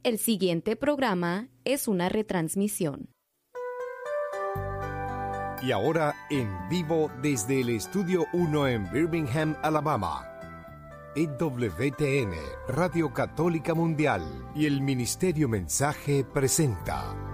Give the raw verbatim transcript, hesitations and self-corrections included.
El siguiente programa es una retransmisión. Y ahora en vivo desde el Estudio uno en Birmingham, Alabama. E W T N, Radio Católica Mundial y el Ministerio Mensaje presenta